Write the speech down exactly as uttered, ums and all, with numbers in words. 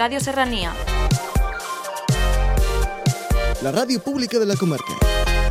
Radio Serranía. La radio pública de la comarca.